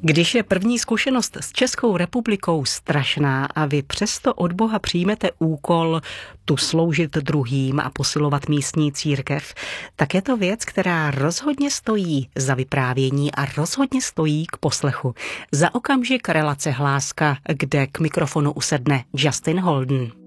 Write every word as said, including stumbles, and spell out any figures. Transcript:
Když je první zkušenost s Českou republikou strašná a vy přesto od Boha přijmete úkol tu sloužit druhým a posilovat místní církev, tak je to věc, která rozhodně stojí za vyprávění a rozhodně stojí k poslechu. Za okamžik relace Hláska, kde k mikrofonu usedne Justin Holden.